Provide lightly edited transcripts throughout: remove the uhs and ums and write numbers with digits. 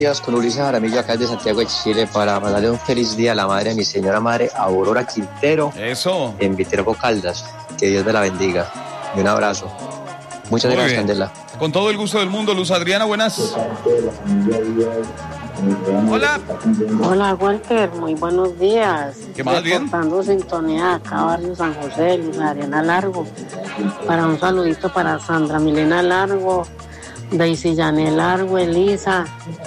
días con Ulises Jaramillo, acá de Santiago de Chile, para mandarle un feliz día a la madre, a mi señora madre, Aurora Quintero. Eso. En Viterbo Caldas. Que Dios me la bendiga. Y un abrazo. Muchas gracias, Candela. Con todo el gusto del mundo, Luz Adriana, buenas. Hola. Hola, Walter, muy buenos días. ¿Qué más, bien? Reportando sintonía acá, Barrio San José, Luz Adriana Largo. Para un saludito para Sandra Milena Largo, Daisy Janet Largo, Elisa.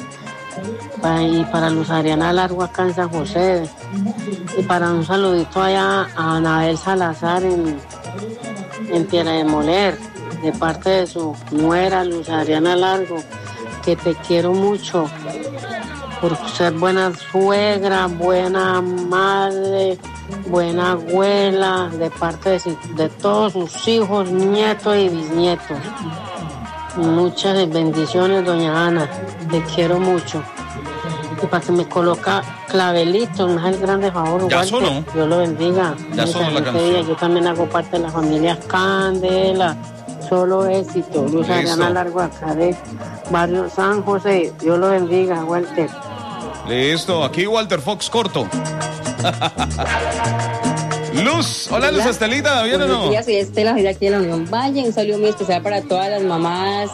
Y para Luz Adriana Largo acá en San José. Y para un saludito allá a Anabel Salazar en Tierra de Moler, de parte de su nuera Luz Adriana Largo, que te quiero mucho por ser buena suegra, buena madre, buena abuela, de parte de todos sus hijos, nietos y bisnietos. Muchas bendiciones, doña Ana, te quiero mucho. Y para que me coloca clavelito, no es el grande favor. Ya Walter, sonó. Dios lo bendiga. Ya sonó la canción. Yo también hago parte de la familia Candela. Solo éxito. Luz Adriana Largo acá de Barrio San José. Dios lo bendiga, Walter. Listo, aquí Walter Fox corto. Luz, hola Luz Estelita, ¿bien o no? Buenos días, soy Estela, soy de aquí de la Unión Valle. Un saludo muy especial para todas las mamás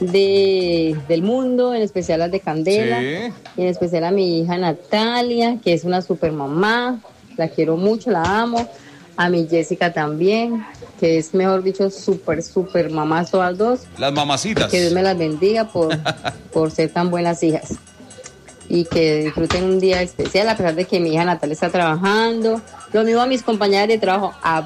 del mundo, en especial las de Candela. Sí. Y en especial a mi hija Natalia, que es una super mamá. La quiero mucho, la amo. A mi Jessica también, que es, mejor dicho, super mamá, todas dos. Las mamacitas. Que Dios me las bendiga por ser tan buenas hijas. Y que disfruten un día especial, a pesar de que mi hija Natalia está trabajando. Lo mismo a mis compañeras de trabajo, a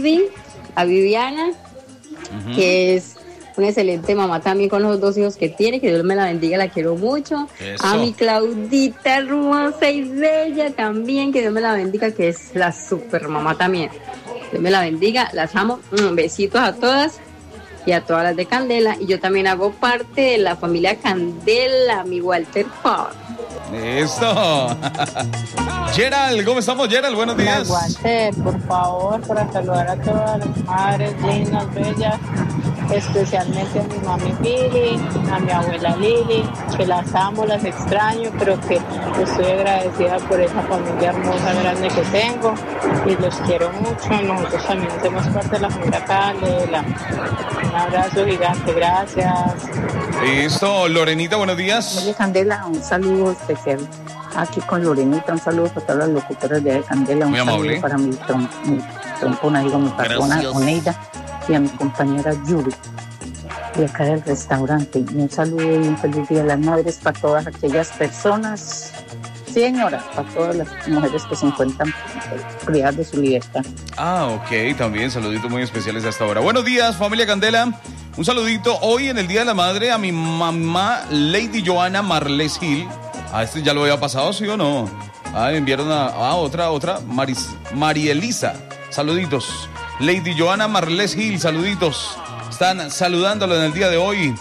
Viviana, que es una excelente mamá también con los dos hijos que tiene, que Dios me la bendiga, la quiero mucho. Eso. A mi Claudita hermosa y bella también, que Dios me la bendiga, que es la super mamá también. Dios me la bendiga, las amo. Besitos a todas y a todas las de Candela. Y yo también hago parte de la familia Candela, mi Walter Ford. Listo. Gerald, ¿cómo estamos, Gerald? Buenos días. Walter, por favor, para saludar a todas las madres lindas, bellas, especialmente a mi mami Pili, a mi abuela Lili, que las amo, las extraño, pero que estoy agradecida por esa familia hermosa, grande que tengo y los quiero mucho. Nosotros también hacemos parte de la familia Candela. Un abrazo gigante, gracias. Listo, Lorenita, buenos días. Oye, Candela, un saludo especial aquí con Lorenita, un saludo para todas las locutoras de Candela, un muy saludo amable. para mi trompona, digo, mi patrona Oneida, y a mi compañera Yuri, de acá del restaurante. Y un saludo y un feliz día a las madres para todas aquellas personas, señora, para todas las mujeres que se encuentran privadas de su libertad. Ok, también saluditos muy especiales hasta ahora. Buenos días, familia Candela. Un saludito hoy en el Día de la Madre a mi mamá Lady Joana Marles Gil. Este ya lo había pasado, ¿sí o no? Enviaron a otra, Marielisa. Saluditos. Lady Joana Marles Gil, saluditos. Están saludándolo en el día de hoy.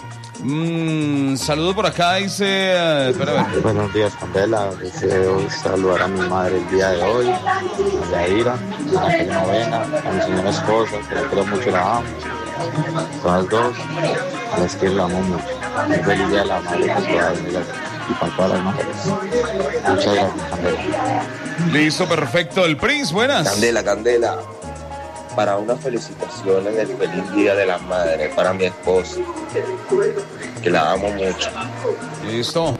Saludo por acá, dice... espera, a ver. Buenos días, Candela. Deseo saludar a mi madre el día de hoy, a Yaira, a la novena, a mi señora esposa, que la quiero mucho y la amo. Todas dos, las que la amo mucho. Un feliz día de la madre para todas ellas y para todas las mujeres. Muchas gracias, Candela. Listo, perfecto. El Prince, buenas. Candela. Para unas felicitaciones del feliz día de la madre para mi esposa, que la amo mucho. Listo.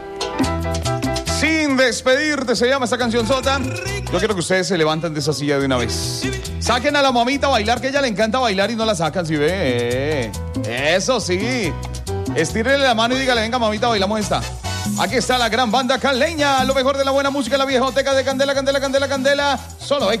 Sin despedirte, se llama esta canción sota. Yo quiero que ustedes se levanten de esa silla de una vez. Saquen a la mamita a bailar, que a ella le encanta bailar y no la sacan, ¿sí ve? Eso sí. Estírenle la mano y dígale, venga mamita, bailamos esta. Aquí está la gran banda caleña, lo mejor de la buena música, la viejoteca de Candela, Candela, Candela, Candela. Solo